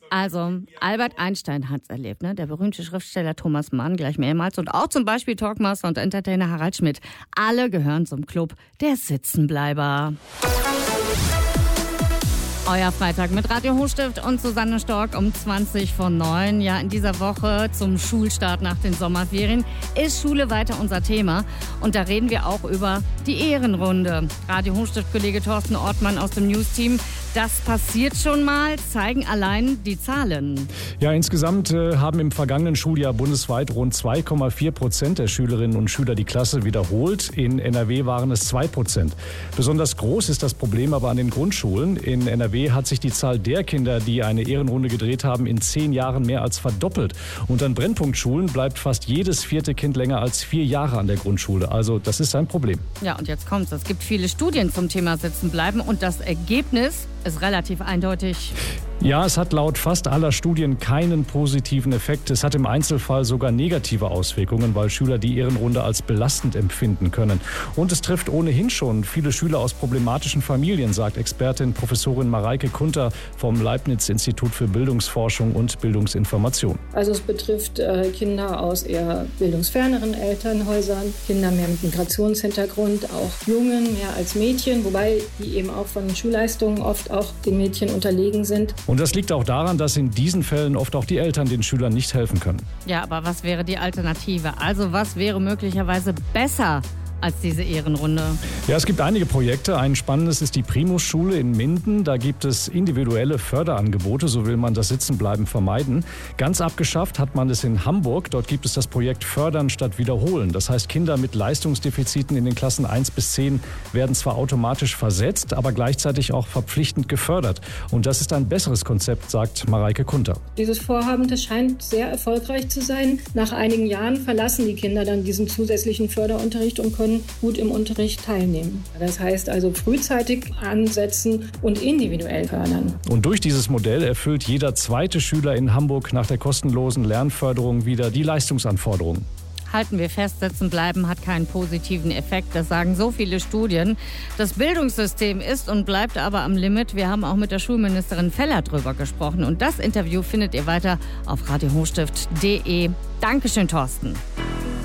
Also, Albert Einstein hat's erlebt, ne? Der berühmte Schriftsteller Thomas Mann gleich mehrmals und auch zum Beispiel Talkmaster und Entertainer Harald Schmidt. Alle gehören zum Club der Sitzenbleiber. Euer Freitag mit Radio Hochstift und Susanne Stork um 20:09. Ja, in dieser Woche zum Schulstart nach den Sommerferien ist Schule weiter unser Thema. Und da reden wir auch über die Ehrenrunde. Radio Hochstift-Kollege Thorsten Ortmann aus dem News-Team. Das passiert schon mal, zeigen allein die Zahlen. Ja, insgesamt haben im vergangenen Schuljahr bundesweit rund 2,4% der Schülerinnen und Schüler die Klasse wiederholt. In NRW waren es 2%. Besonders groß ist das Problem aber an den Grundschulen. In NRW hat sich die Zahl der Kinder, die eine Ehrenrunde gedreht haben, in 10 Jahren mehr als verdoppelt. Und an Brennpunktschulen bleibt fast jedes 4. Kind länger als 4 Jahre an der Grundschule. Also das ist ein Problem. Ja, und jetzt kommt's. Es gibt viele Studien zum Thema Sitzenbleiben und das Ergebnis ist relativ eindeutig. Ja, es hat laut fast aller Studien keinen positiven Effekt. Es hat im Einzelfall sogar negative Auswirkungen, weil Schüler die Ehrenrunde als belastend empfinden können. Und es trifft ohnehin schon viele Schüler aus problematischen Familien, sagt Expertin Professorin Mareike Kunter vom Leibniz-Institut für Bildungsforschung und Bildungsinformation. Also es betrifft Kinder aus eher bildungsferneren Elternhäusern, Kinder mehr mit Migrationshintergrund, auch Jungen mehr als Mädchen, wobei die eben auch von Schulleistungen oft auch den Mädchen unterlegen sind. Und das liegt auch daran, dass in diesen Fällen oft auch die Eltern den Schülern nicht helfen können. Ja, aber was wäre die Alternative? Also was wäre möglicherweise besser als diese Ehrenrunde? Ja, es gibt einige Projekte. Ein spannendes ist die Primus-Schule in Minden. Da gibt es individuelle Förderangebote, so will man das Sitzenbleiben vermeiden. Ganz abgeschafft hat man es in Hamburg. Dort gibt es das Projekt Fördern statt Wiederholen. Das heißt, Kinder mit Leistungsdefiziten in den Klassen 1 bis 10 werden zwar automatisch versetzt, aber gleichzeitig auch verpflichtend gefördert. Und das ist ein besseres Konzept, sagt Mareike Kunter. Dieses Vorhaben, das scheint sehr erfolgreich zu sein. Nach einigen Jahren verlassen die Kinder dann diesen zusätzlichen Förderunterricht und können gut im Unterricht teilnehmen. Das heißt also frühzeitig ansetzen und individuell fördern. Und durch dieses Modell erfüllt jeder zweite Schüler in Hamburg nach der kostenlosen Lernförderung wieder die Leistungsanforderungen. Halten wir fest, Sitzenbleiben hat keinen positiven Effekt. Das sagen so viele Studien. Das Bildungssystem ist und bleibt aber am Limit. Wir haben auch mit der Schulministerin Feller drüber gesprochen. Und das Interview findet ihr weiter auf radiohochstift.de. Dankeschön, Thorsten.